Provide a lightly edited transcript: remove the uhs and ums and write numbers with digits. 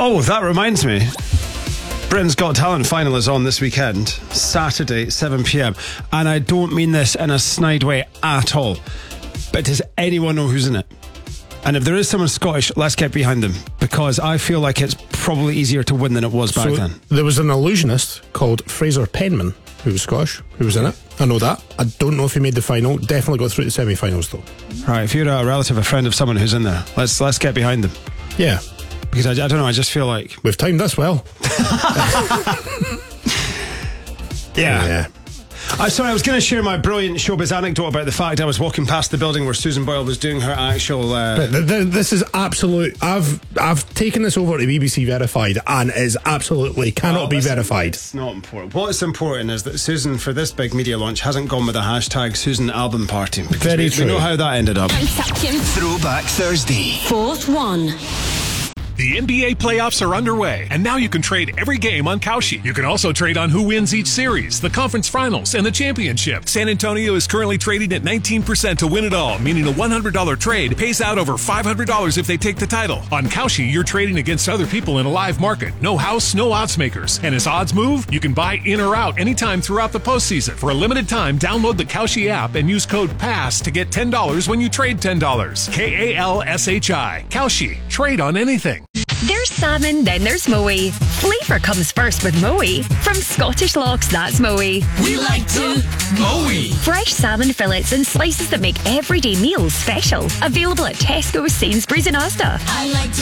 Oh, that reminds me. Britain's Got Talent final is on this weekend, Saturday, 7 p.m. And I don't mean this in a snide way at all. But does anyone know who's in it? And if there is someone Scottish, let's get behind them, because I feel like it's probably easier to win than it was back then. There was an illusionist called Fraser Penman who was Scottish, who was in it. I know that. I don't know if he made the final. Definitely got through the semi-finals though. Right, if you're a relative, a friend of someone who's in there, let's get behind them. Yeah. Because I don't know, I just feel like... We've timed this well. Yeah. Sorry, I was going to share my brilliant showbiz anecdote about the fact I was walking past the building where Susan Boyle was doing her actual... But this is absolute... I've taken this over to BBC Verified and it is absolutely cannot be verified. It's not important. What's important is that Susan, for this big media launch, hasn't gone with the hashtag Susan Album Party. Very true. We know how that ended up. Throwback Thursday. Fourth one. The NBA playoffs are underway, and now you can trade every game on Kalshi. You can also trade on who wins each series, the conference finals, and the championship. San Antonio is currently trading at 19% to win it all, meaning a $100 trade pays out over $500 if they take the title. On Kalshi, you're trading against other people in a live market. No house, no odds makers. And as odds move, you can buy in or out anytime throughout the postseason. For a limited time, download the Kalshi app and use code PASS to get $10 when you trade $10. KALSHI. Kalshi. Trade on anything. There's salmon, then there's Moe. Flavour comes first with Moe. From Scottish Lochs, that's Moe. We like to Moe. Fresh salmon fillets and slices that make everyday meals special. Available at Tesco, Sainsbury's and Asda. I like to